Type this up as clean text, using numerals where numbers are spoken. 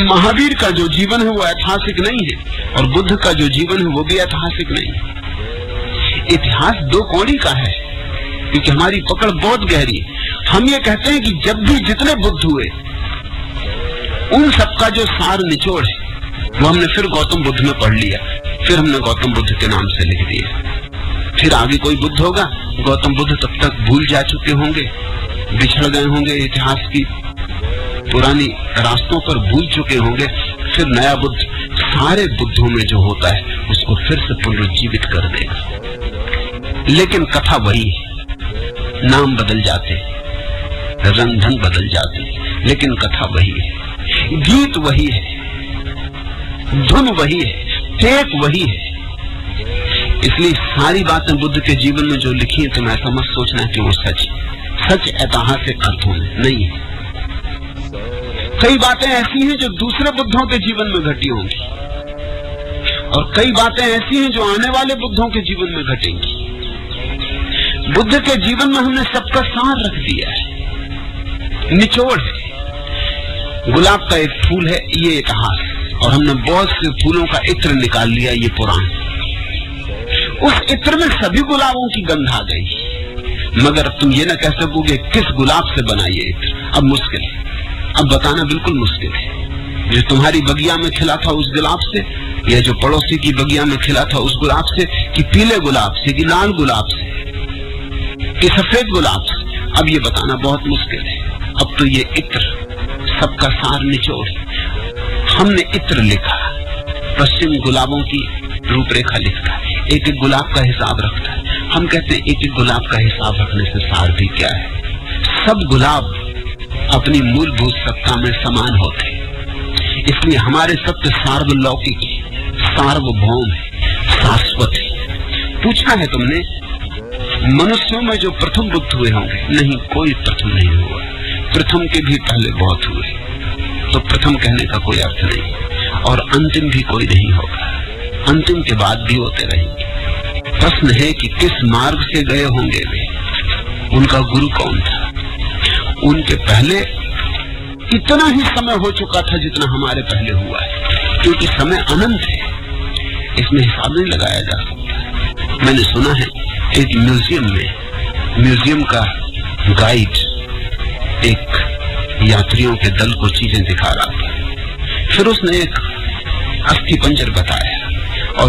महावीर का जो जीवन है वो ऐतिहासिक नहीं है, और बुद्ध का जो जीवन है वो भी ऐतिहासिक नहीं है। इतिहास दो कौड़ी का है, क्योंकि हमारी पकड़ बहुत गहरी है। हम ये कहते हैं कि जब भी जितने बुद्ध हुए उन सबका जो सार निचोड़ है वो हमने फिर गौतम बुद्ध में पढ़ लिया, फिर हमने गौतम बुद्ध के नाम से लिख दिया। फिर आगे कोई बुद्ध होगा, गौतम बुद्ध तब तक भूल जा चुके होंगे, बिछड़ गए होंगे, इतिहास की पुरानी रास्तों पर भूल चुके होंगे। फिर नया बुद्ध सारे बुद्धों में जो होता है उसको फिर से पुनरुज्जीवित कर देगा। लेकिन कथा वही है, नाम बदल जाते, रंग ढंग बदल जाते, लेकिन कथा वही है, गीत वही है, धुन वही है, टेक वही है। इसलिए सारी बातें बुद्ध के जीवन में जो लिखी है, तुम ऐसा मत सोचना कि वो सच ऐतिहासिक अर्थों में नहीं है। कई बातें ऐसी हैं जो दूसरे बुद्धों के जीवन में घटी होंगी, और कई बातें ऐसी हैं जो आने वाले बुद्धों के जीवन में घटेंगी। बुद्ध के जीवन में हमने सबका सार रख दिया है, निचोड़ है। गुलाब का एक फूल है, ये इतिहास, और हमने बहुत से फूलों का इत्र निकाल लिया, ये पुराण। उस इत्र में सभी गुलाबों की गंध आ गई, मगर तुम ये ना कह सकोगे किस गुलाब से बना ये इत्र। अब मुश्किल है, अब बताना बिल्कुल मुश्किल है। जो तुम्हारी बगिया में खिला था उस गुलाब से, या जो पड़ोसी की बगिया में खिला था उस गुलाब से, कि पीले गुलाब से, कि लाल गुलाब से, कि सफेद गुलाब से, अब ये बताना बहुत मुश्किल है। अब तो ये इत्र सबका सार निचोड़। हमने इत्र लिखा, पश्चिम गुलाबों की रूपरेखा लिखता है, एक एक गुलाब का हिसाब रखता है। हम कहते हैं एक एक गुलाब का हिसाब रखने से सार भी क्या है। सब गुलाब अपनी मूलभूत सत्ता में समान होते हैं, इसलिए हमारे सत्य सार्वलौकिक, सार्वभौम है, शाश्वत है। पूछा है तुमने मनुष्यों में जो प्रथम बुद्ध हुए होंगे? नहीं, कोई प्रथम नहीं हुआ। प्रथम के भी पहले बहुत हुए, तो प्रथम कहने का कोई अर्थ नहीं, और अंतिम भी कोई नहीं होगा, अंतिम के बाद भी होते रहेंगे। प्रश्न है कि किस मार्ग से गए होंगे वे, उनका गुरु कौन था? उनके पहले इतना ही समय हो चुका था जितना हमारे पहले हुआ है, क्योंकि समय अनंत है, इसमें हिसाब नहीं लगाया जा सकता। मैंने सुना है एक म्यूजियम का गाइड एक यात्रियों के दल को चीजें दिखा रहा था, फिर उसने एक अस्थि पंजर बताया।